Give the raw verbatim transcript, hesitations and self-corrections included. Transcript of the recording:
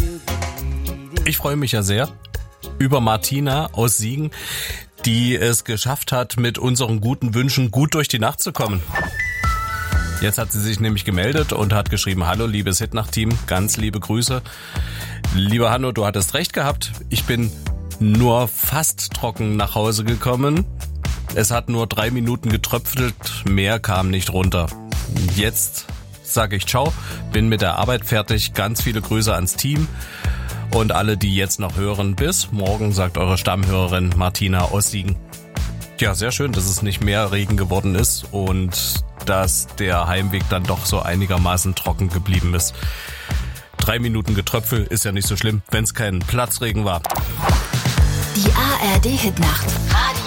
Ich freue mich ja sehr über Martina aus Siegen, die es geschafft hat, mit unseren guten Wünschen gut durch die Nacht zu kommen. Jetzt hat sie sich nämlich gemeldet und hat geschrieben: Hallo, liebes Hitnacht-Team, ganz liebe Grüße. Lieber Hanno, du hattest recht gehabt. Ich bin nur fast trocken nach Hause gekommen. Es hat nur drei Minuten getröpfelt, mehr kam nicht runter. Jetzt sage ich ciao, bin mit der Arbeit fertig. Ganz viele Grüße ans Team und alle, die jetzt noch hören. Bis morgen, sagt eure Stammhörerin Martina aus Siegen. Ja, sehr schön, dass es nicht mehr Regen geworden ist und dass der Heimweg dann doch so einigermaßen trocken geblieben ist. Drei Minuten Getröpfel ist ja nicht so schlimm, wenn es kein Platzregen war. Die A R D Hitnacht. Radio